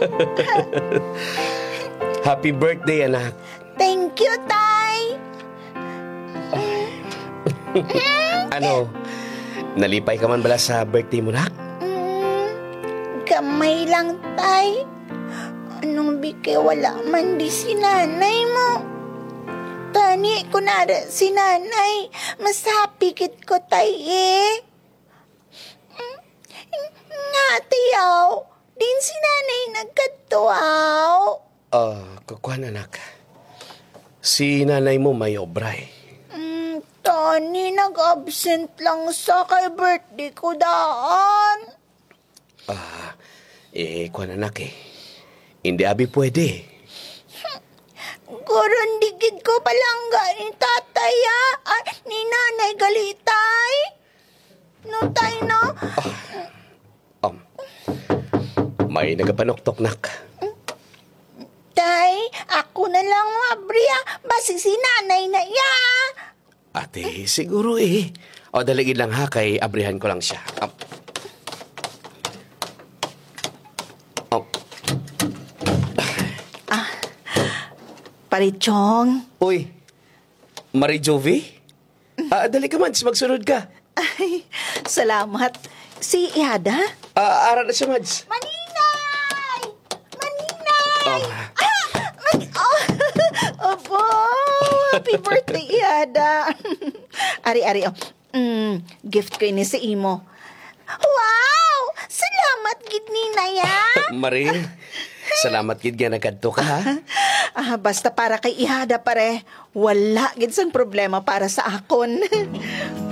Happy birthday, anak. Thank you, Tay. Ano, nalipay ka man bala sa birthday mo, nak? Gamay lang, Tay. Anong bigay wala man di si nanay mo. Tani, kunara si nanay. Mas happy kit ko, Tay, eh. Nga, tiyaw. Din si nanay nagkatuaw. Kukuhan, anak. Si nanay mo may obray. Tani, nag-absent lang sa kay birthday ko daan. Kuhan, anak eh. Hindi abi pwede. Gurun digid ko palangga ni tatay, Ay, ni nanay galitay. No, tay, no? May nagapanoktok, nak. Tay, ako na lang mabriya. Basi si nanay na ya. Ate, siguro eh. Daligid lang ha, kay abrihan ko lang siya. Parichong. Uy, Marie Jovi? Dali ka man, magsunod ka. Ay, salamat. Si Iada? Ara na siya, Mads. Maninay! Maninay! Opo! Happy birthday, Iada! Ari-ari, gift ko ini sa imo. Wow! Salamat, gid ninaya! Marie, salamat gid nga nagkadto ka, ha? Basta para kay Iada pare, wala gid sang problema para sa akon.